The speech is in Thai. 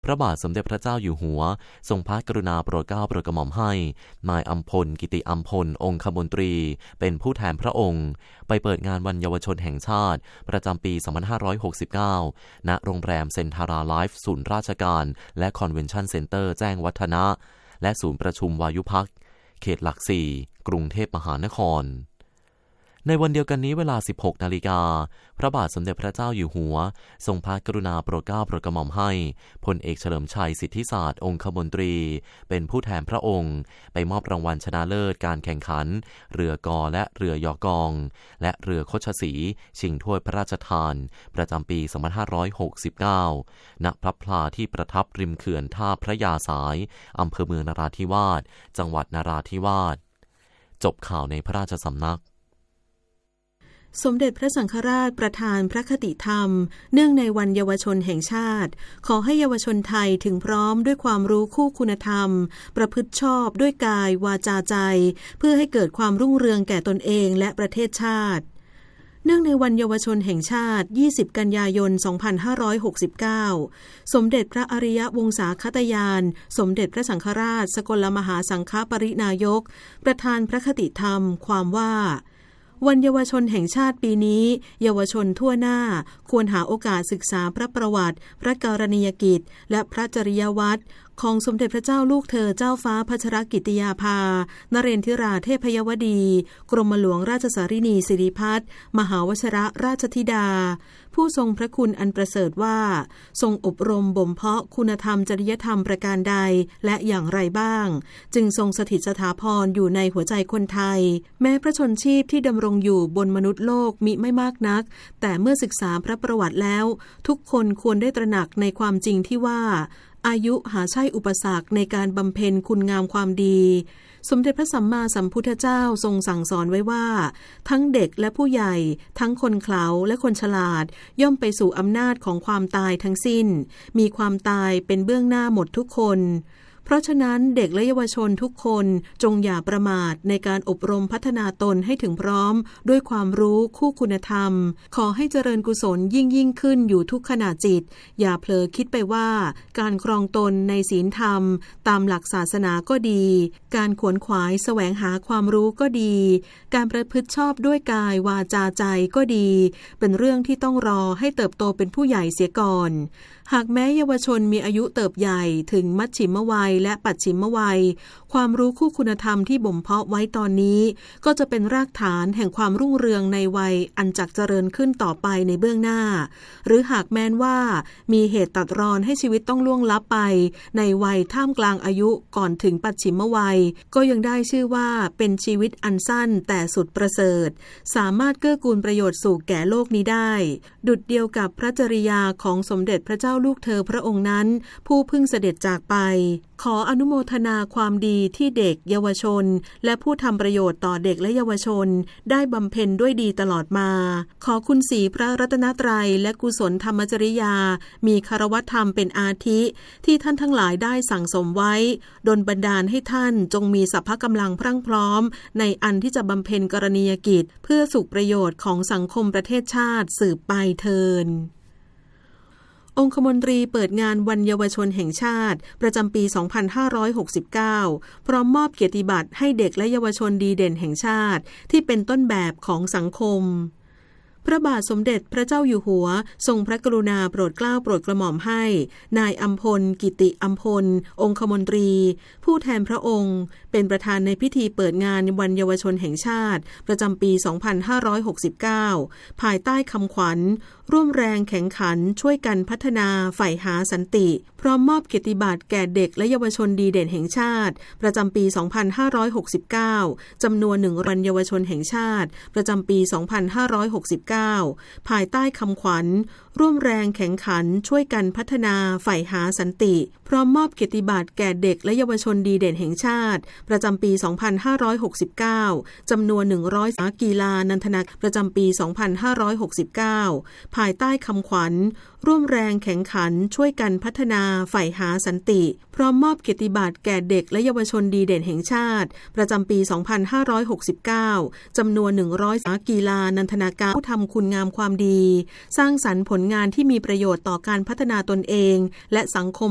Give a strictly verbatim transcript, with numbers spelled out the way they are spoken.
พระบาทสมเด็จพระเจ้าอยู่หัวทรงพระกรุณาโปรดเกล้าโปรดกระหม่อมให้นายอัมพลกิติอัมพลองคมนตรีเป็นผู้แทนพระองค์ไปเปิดงานวันเยาวชนแห่งชาติประจำปี สองพันห้าร้อยหกสิบเก้า ณ โรงแรมเซ็นทาราไลฟ์ศูนย์ราชการและคอนเวนชั่นเซ็นเตอร์แจ้งวัฒนะและศูนย์ประชุมวายุพักเขตหลักสี่กรุงเทพมหานครในวันเดียวกันนี้เวลา สิบหกนาฬิกา พระบาทสมเด็จพระเจ้าอยู่หัวทรงพระกรุณาโปรดเกล้าโปรดกระหม่อมให้พลเอกเฉลิมชัยสิทธิศาสตร์องคมนตรีเป็นผู้แทนพระองค์ไปมอบรางวัลชนะเลิศการแข่งขันเรือกอและเรือยอกองและเรือคชศรีชิงถ้วยพระราชทานประจำปี สองพันห้าร้อยหกสิบเก้า ณ พระพลาที่ประทับริมเขื่อนท่าพระยาสายอำเภอเมืองนราธิวาสจังหวัดนราธิวาสจบข่าวในพระราชสำนักสมเด็จพระสังฆราชประทานพระคติธรรมเนื่องในวันเยาวชนแห่งชาติขอให้เยาวชนไทยถึงพร้อมด้วยความรู้คู่คุณธรรมประพฤติชอบด้วยกายวาจาใจเพื่อให้เกิดความรุ่งเรืองแก่ตนเองและประเทศชาติเนื่องในวันเยาวชนแห่งชาติยี่สิบกันยายนสองพันห้าร้อยหกสิบเก้าสมเด็จพระอริยวงศาคตยานสมเด็จพระสังฆราชสกลมหาสังฆปรินายกประทานพระคติธรรมความว่าวันเยาวชนแห่งชาติปีนี้เยาวชนทั่วหน้าควรหาโอกาสศึกษาพระประวัติพระกรณียกิจและพระจริยวัตรของสมเด็จพระเจ้าลูกเธอเจ้าฟ้าพัชรกิติยาภานเรนทิราเทพยวดีกรมหลวงราชสารินีสิริพัฒน์มหาวชิรราชธิดาผู้ทรงพระคุณอันประเสริฐว่าทรงอบรมบ่มเพาะคุณธรรมจริยธรรมประการใดและอย่างไรบ้างจึงทรงสถิตสถาพรอยู่ในหัวใจคนไทยแม้พระชนชีพที่ดำรงอยู่บนมนุษย์โลกมิไม่มากนักแต่เมื่อศึกษาพระประวัติแล้วทุกคนควรได้ตระหนักในความจริงที่ว่าอายุหาใช่อุปสรรคในการบำเพ็ญคุณงามความดีสมเด็จพระสัมมาสัมพุทธเจ้าทรงสั่งสอนไว้ว่าทั้งเด็กและผู้ใหญ่ทั้งคนเขลาและคนฉลาดย่อมไปสู่อำนาจของความตายทั้งสิ้นมีความตายเป็นเบื้องหน้าหมดทุกคนเพราะฉะนั้นเด็กและเยาวชนทุกคนจงอย่าประมาทในการอบรมพัฒนาตนให้ถึงพร้อมด้วยความรู้คู่คุณธรรมขอให้เจริญกุศลยิ่งยิ่งขึ้นอยู่ทุกขณะจิตอย่าเผลอคิดไปว่าการครองตนในศีลธรรมตามหลักศาสนาก็ดีการขวนขวายแสวงหาความรู้ก็ดีการประพฤติชอบด้วยกายวาจาใจก็ดีเป็นเรื่องที่ต้องรอให้เติบโตเป็นผู้ใหญ่เสียก่อนหากแม้เยาวชนมีอายุเติบใหญ่ถึงมัชฉิมวัยและปัจฉิมวัยความรู้คู่คุณธรรมที่บ่มเพาะไว้ตอนนี้ก็จะเป็นรากฐานแห่งความรุ่งเรืองในวัยอันจักเจริญขึ้นต่อไปในเบื้องหน้าหรือหากแม้นว่ามีเหตุตัดรอนให้ชีวิตต้องล่วงลับไปในวัยท่ามกลางอายุก่อนถึงปัจฉิมวัยก็ยังได้ชื่อว่าเป็นชีวิตอันสั้นแต่สุดประเสริฐสามารถเกื้อกูลประโยชน์สู่แก่โลกนี้ได้ดุจเดียวกับพระจริยาของสมเด็จพระเจ้าลูกเธอพระองค์นั้นผู้เพิ่งเสด็จจากไปขออนุโมทนาความดีที่เด็กเยาวชนและผู้ทำประโยชน์ต่อเด็กและเยาวชนได้บำเพ็ญด้วยดีตลอดมาขอคุณศรีพระรัตนตรัยและกุศลธรรมจริยามีคารวธรรมเป็นอาทิที่ท่านทั้งหลายได้สั่งสมไว้ดลบันดาลให้ท่านจงมีสัพพะกำลังพรั่งพร้อมในอันที่จะบำเพ็ญกรณียกิจเพื่อสุขประโยชน์ของสังคมประเทศชาติสืบไปเทินองคมนตรีเปิดงานวันเยาวชนแห่งชาติประจำปี สองพันห้าร้อยหกสิบเก้า พร้อมมอบเกียรติบัตรให้เด็กและเยาวชนดีเด่นแห่งชาติที่เป็นต้นแบบของสังคมพระบาทสมเด็จพระเจ้าอยู่หัวทรงพระกรุณาโปรดเกล้าโปรดกระหม่อมให้นายอัมพลกิติอัมพลองคมนตรีผู้แทนพระองค์เป็นประธานในพิธีเปิดงานวันเยาวชนแห่งชาติประจำปี สองพันห้าร้อยหกสิบเก้า ภายใต้คำขวัญร่วมแรงแข่งขันช่วยกันพัฒนาใฝ่หาสันติพร้อมมอบเกียรติบัตรแก่เด็กและเยาวชนดีเด่นแห่งชาติประจำปี สองพันห้าร้อยหกสิบเก้า จำนวนหนึ่งวันเยาวชนแห่งชาติประจำปี สองพันห้าร้อยหกสิบเก้า ภายใต้คำขวัญร่วมแรงแข่งขันช่วยกันพัฒนาใฝ่หาสันติพร้อมมอบเกียรติบัตรแก่เด็กและเยาวชนดีเด่นแห่งชาติประจำปี สองพันห้าร้อยหกสิบเก้า จำนวนหนึ่งร้อยกีฬานันทนาประจำปี สองพันห้าร้อยหกสิบเก้า ภายใต้คำขวัญร่วมแรงแข่งขันช่วยกันพัฒนาใฝ่หาสันติพร้อมมอบเกียรติบัตรแก่เด็กและเยาวชนดีเด่นแห่งชาติประจำปี สองพันห้าร้อยหกสิบเก้า จำนวนหนึ่งร้อยกีฬานันทนาการผู้ทำคุณงามความดีสร้างสรรค์ผลงานที่มีประโยชน์ต่อการพัฒนาตนเองและสังคม